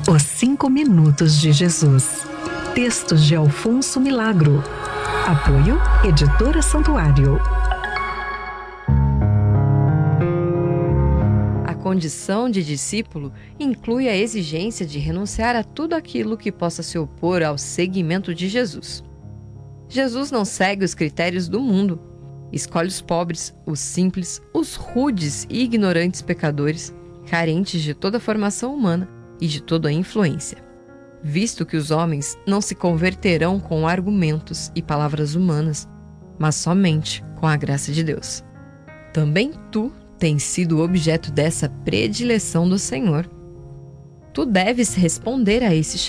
Os 5 Minutos de Jesus. Textos de Alfonso Milagro. Apoio Editora Santuário. A condição de discípulo inclui a exigência de renunciar a tudo aquilo que possa se opor ao seguimento de Jesus. Jesus não segue os critérios do mundo. Escolhe os pobres, os simples, os rudes e ignorantes pecadores, carentes de toda a formação humana e de toda a influência. Visto que os homens não se converterão com argumentos e palavras humanas, mas somente com a graça de Deus. Também tu tens sido objeto dessa predileção do Senhor. Tu deves responder a esse